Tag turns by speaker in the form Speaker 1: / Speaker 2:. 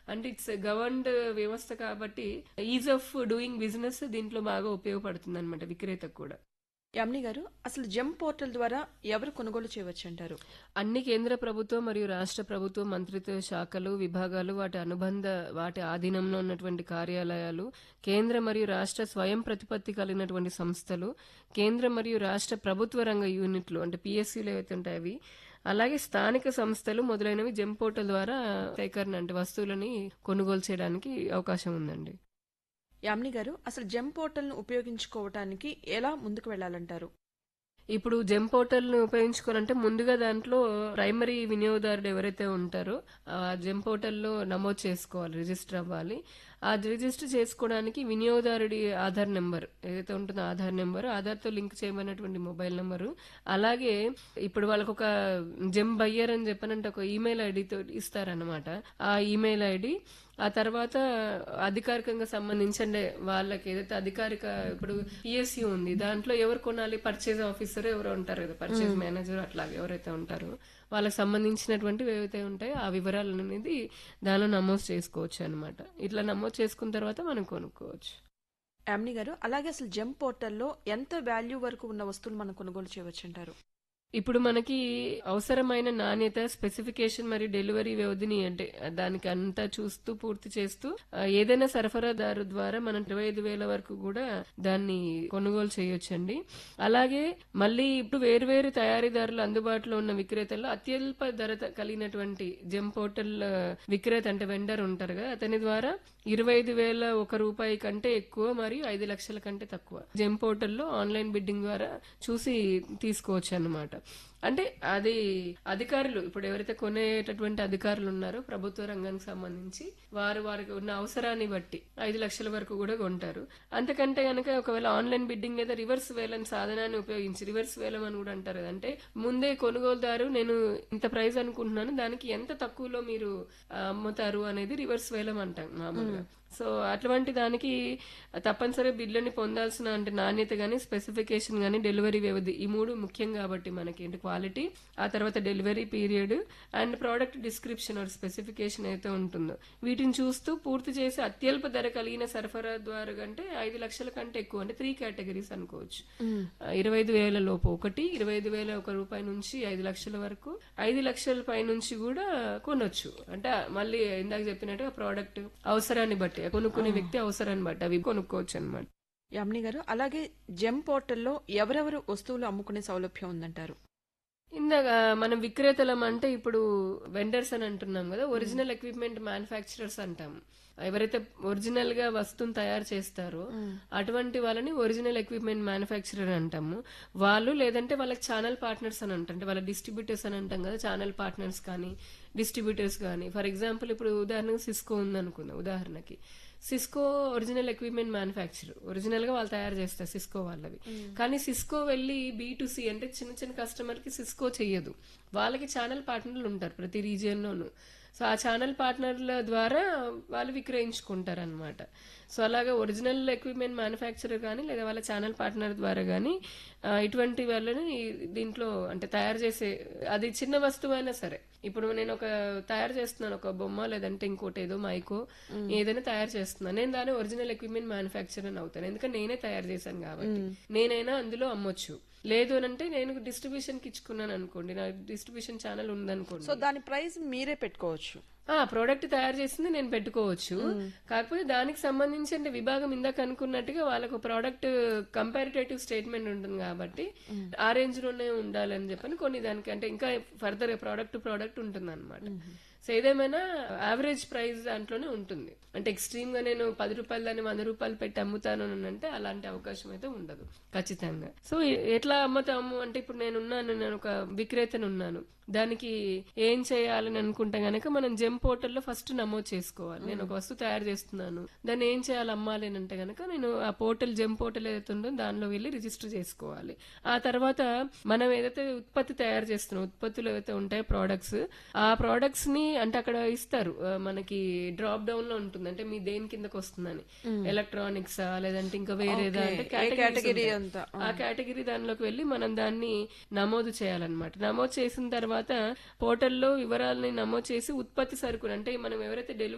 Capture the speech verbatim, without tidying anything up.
Speaker 1: అంటే it's governed వ్యవస్థ కాబట్టి ఈజ్ ఆఫ్ డూయింగ్ బిజినెస్ దీంట్లో బాగా ఉపయోగపడుతుంది అనమాట విక్రేతకు కూడా.
Speaker 2: యామిని గారు, అసలు జెమ్ పోర్టల్ ద్వారా ఎవరు కొనుగోలు చేయవచ్చు అంటారు?
Speaker 1: అన్ని కేంద్ర ప్రభుత్వం మరియు రాష్ట్ర ప్రభుత్వం మంత్రిత్వ శాఖలు, విభాగాలు, వాటి అనుబంధ వాటి ఆధీనంలో ఉన్నటువంటి కార్యాలయాలు, కేంద్ర మరియు రాష్ట్ర స్వయం ప్రతిపత్తి కలిగినటువంటి సంస్థలు, కేంద్ర మరియు రాష్ట్ర ప్రభుత్వ రంగ యూనిట్లు అంటే పిఎస్సీలు ఏవైతే ఉంటాయి అవి, అలాగే స్థానిక సంస్థలు మొదలైనవి జెమ్ పోర్టల్ ద్వారా సేకరణ అంటే వస్తువులని కొనుగోలు చేయడానికి అవకాశం ఉందండి.
Speaker 2: యామిని గారు, అసలు జెమ్ పోర్టల్ ను ఉపయోగించుకోవటానికి ఎలా ముందుకు వెళ్లాలంటారు?
Speaker 1: ఇప్పుడు జెమ్ పోర్టల్ ను ఉపయోగించుకోవాలంటే ముందుగా దాంట్లో ప్రైమరీ వినియోగదారుడు ఎవరైతే ఉంటారో ఆ జెమ్ పోర్టల్లో నమోదు చేసుకోవాలి, రిజిస్టర్ అవ్వాలి. ఆ రిజిస్టర్ చేసుకోవడానికి వినియోగదారుడి ఆధార్ నెంబర్ ఏదైతే ఉంటుందో ఆధార్ నెంబర్, ఆధార్తో లింక్ చేయబడినటువంటి మొబైల్ నెంబరు, అలాగే ఇప్పుడు వాళ్ళకు ఒక జెమ్ బయ్యర్ అని చెప్పనంటే ఒక ఈమెయిల్ ఐడితో ఇస్తారనమాట. ఆ ఈమెయిల్ ఐడి, ఆ తర్వాత అధికారికంగా సంబంధించండి వాళ్ళకి ఏదైతే అధికారిక ఇప్పుడు పిఎస్యూ ఉంది దాంట్లో ఎవరు కొనాలి, పర్చేజ్ ఆఫీసర్ ఎవరు ఉంటారు కదా, పర్చేజ్ మేనేజర్ అట్లాగే ఎవరైతే ఉంటారో వాళ్ళకి సంబంధించినటువంటివి ఏవైతే ఉంటాయో ఆ వివరాలు అనేది దానిలో నమోదు చేసుకోవచ్చు అనమాట. ఇట్లా నమోదు చేసుకున్న తర్వాత మనం కొనుక్కోవచ్చు.
Speaker 2: యామిని గారు, అలాగే అసలు జెమ్ పోర్టల్లో ఎంత వాల్యూ వరకు ఉన్న వస్తువులు మనం కొనుగోలు చేయవచ్చు అంటారు?
Speaker 1: ఇప్పుడు మనకి అవసరమైన నాణ్యత, స్పెసిఫికేషన్ మరియు డెలివరీ వ్యవధిని అంటే దానికి అంతా చూస్తూ పూర్తి చేస్తూ ఏదైనా సరఫరాదారు ద్వారా మనం ఇరవై ఐదు వేల వరకు కూడా దాన్ని కొనుగోలు చేయొచ్చండి. అలాగే మళ్ళీ ఇప్పుడు వేరువేరు తయారీదారులు అందుబాటులో ఉన్న విక్రేతల్లో అత్యల్ప ధర కలిగినటువంటి జెమ్ పోర్టల్ విక్రేత అంటే వెండర్ ఉంటారు కదా, అతని ద్వారా ఇరవై ఐదు వేల ఒక రూపాయి కంటే ఎక్కువ మరియు ఐదు లక్షల కంటే తక్కువ జెమ్ పోర్టల్లో ఆన్లైన్ బిడ్డింగ్ ద్వారా చూసి తీసుకోవచ్చు అన్నమాట. అంటే అది అధికారులు ఇప్పుడు ఎవరైతే కొనేటటువంటి అధికారులు ఉన్నారో ప్రభుత్వ రంగానికి సంబంధించి వారు వారికి ఉన్న అవసరాన్ని బట్టి ఐదు లక్షల వరకు కూడా కొంటారు. అంతకంటే గనక ఒకవేళ ఆన్లైన్ బిడ్డింగ్ లేదా రివర్స్ వేలం సాధనాన్ని ఉపయోగించి, రివర్స్ వేలం అని కూడా అంటారు కదా, అంటే ముందే కొనుగోలుదారు నేను ఇంత ప్రైస్ అనుకుంటున్నాను దానికి ఎంత తక్కువలో మీరు అమ్ముతారు అనేది రివర్స్ వేలం అంటాం మామూలుగా. సో అటువంటి దానికి తప్పనిసరిగా బిల్లుని పొందాల్సిన అంటే నాణ్యత గానీ, స్పెసిఫికేషన్ గానీ, డెలివరీ వ్యవధి ఈ మూడు ముఖ్యం కాబట్టి మనకి ఏంటి క్వాలిటీ, ఆ తర్వాత delivery period and product description are specification అయితే ఉంటుందో వీటిని చూస్తూ పూర్తి చేసి అత్యల్ప ధర కలిగిన సరఫరా ద్వారా కంటే ఐదు లక్షల కంటే ఎక్కువ అంటే త్రీ కేటగిరీస్ అనుకోవచ్చు. ఇరవై ఐదు వేల లోపు ఒకటి, ఇరవై ఐదు వేల ఒక రూపాయి నుంచి ఐదు లక్షల వరకు, ఐదు లక్షల పై నుంచి కూడా కొనొచ్చు. అంటే మళ్ళీ ఇందాక చెప్పినట్టుగా ప్రోడక్ట్ అవసరాన్ని బట్టి కొనుక్కునే వ్యక్తి అవసరాన్ని బట్టి అవి కొనుక్కోవచ్చు అనమాట.
Speaker 2: యామిని గారు, అలాగే జెమ్ పోర్టల్లో ఎవరెవరు వస్తువులు అమ్ముకునే సౌలభ్యం ఉందంటారు?
Speaker 1: ఇందాక మనం విక్రేతలం అంటే ఇప్పుడు వెండర్స్ అని అంటున్నాం కదా, ఒరిజినల్ ఎక్విప్మెంట్ మ్యానుఫ్యాక్చరర్స్ అంటాం. ఎవరైతే ఒరిజినల్ గా వస్తువుని తయారు చేస్తారో అటువంటి వాళ్ళని ఒరిజినల్ ఎక్విప్మెంట్ మ్యానుఫ్యాక్చరర్ అంటాము. వాళ్ళు లేదంటే వాళ్ళకి ఛానల్ పార్ట్నర్స్ అని అంటాం, అంటే వాళ్ళ డిస్ట్రిబ్యూటర్స్ అని అంటాం కదా, ఛానల్ పార్ట్నర్స్ కానీ డిస్ట్రిబ్యూటర్స్ కానీ. ఫర్ ఎగ్జాంపుల్ ఇప్పుడు ఉదాహరణకు సిస్కో ఉందనుకుందాం, ఉదాహరణకి Cisco original equipment manufacture, original గా వాళ్ళు తయారు చేస్తారు సిస్కో వాళ్ళవి. కానీ సిస్కో వెళ్ళి బీ టు సి అంటే చిన్న చిన్న కస్టమర్ కి సిస్కో చెయ్యదు, వాళ్ళకి ఛానల్ పార్ట్నర్లు ఉంటారు ప్రతి రీజియన్ లోను. సో ఆ ఛానల్ పార్ట్నర్ల ద్వారా వాళ్ళు విక్రయించుకుంటారు అనమాట. సో అలాగే ఒరిజినల్ ఎక్విప్మెంట్ మ్యానుఫ్యాక్చరర్ కానీ లేదా వాళ్ళ ఛానల్ పార్ట్నర్ ద్వారా కానీ ఇటువంటి వాళ్ళని దీంట్లో అంటే తయారు చేసే అది చిన్న వస్తువు అయినా సరే, ఇప్పుడు నేను ఒక తయారు చేస్తున్నాను ఒక బొమ్మ లేదంటే ఇంకోటి ఏదో మైకో ఏదైనా తయారు చేస్తున్నాను, నేను దాని ఒరిజినల్ ఎక్విప్మెంట్ మ్యానుఫ్యాక్చరర్ అని అవుతాను, ఎందుకంటే నేనే తయారు చేశాను కాబట్టి. నేనైనా అందులో అమ్మొచ్చు. లేదు అంటే నేను డిస్ట్రిబ్యూషన్ కి ఇచ్చుకున్నాను అనుకోండి, నా డిస్ట్రిబ్యూషన్ ఛానల్ ఉందనుకోండి,
Speaker 2: సో దాని ప్రైస్ మీరే పెట్టుకోవచ్చు.
Speaker 1: ఆ ప్రోడక్ట్ తయారు చేసింది నేను పెట్టుకోవచ్చు. కాకపోతే దానికి సంబంధించి అంటే విభాగం ఇందాక అనుకున్నట్టుగా వాళ్ళకు ప్రోడక్ట్ కంపారిటేటివ్ స్టేట్మెంట్ ఉంటుంది కాబట్టి ఆ రేంజ్ లోనే ఉండాలని చెప్పని కొన్ని దానికి అంటే ఇంకా ఫర్దర్ ప్రోడక్ట్ ప్రోడక్ట్ ఉంటుంది అనమాట. సో ఏదేమైనా యావరేజ్ ప్రైస్ దాంట్లోనే ఉంటుంది. అంటే ఎక్స్ట్రీమ్ గా నేను పది రూపాయలు దాన్ని వంద రూపాయలు పెట్టి అమ్ముతాను అని అంటే అలాంటి అవకాశం అయితే ఉండదు ఖచ్చితంగా. సో ఎట్లా అమ్ముతాము అంటే ఇప్పుడు నేను ఉన్నాను, నేను ఒక విక్రేతను ఉన్నాను, దానికి ఏం చేయాలని అనుకుంటే గనక మనం జెమ్ పోర్టల్లో ఫస్ట్ నమోదు చేసుకోవాలి. నేను ఒక వస్తువు తయారు చేస్తున్నాను, దాన్ని ఏం చేయాలి అమ్మాలి అని అంటే గనక నేను ఆ పోర్టల్ జెమ్ పోర్టల్ ఏదైతే ఉందో దానిలో వెళ్ళి రిజిస్టర్ చేసుకోవాలి. ఆ తర్వాత మనం ఏదైతే ఉత్పత్తి తయారు చేస్తున్నాం, ఉత్పత్తులు ఏవైతే ఉంటాయో ప్రోడక్ట్స్, ఆ ప్రోడక్ట్స్ ని అంటే అక్కడ ఇస్తారు మనకి డ్రాప్ డౌన్ లో ఉంటుంది, అంటే మీ దేని కిందకి వస్తుందని, ఎలక్ట్రానిక్స్ లేదంటే ఇంకా వేరేదా అంటే కేటగిరీ, ఆ కేటగిరీ దానిలోకి వెళ్ళి మనం దాన్ని నమోదు చేయాలన్నమాట. నమోదు చేసిన తర్వాత పోర్టల్లో వివరాలని నమోదు చేసి ఉత్పత్తి సరుకులు అంటే మనం ఎవరైతే డెలివరీ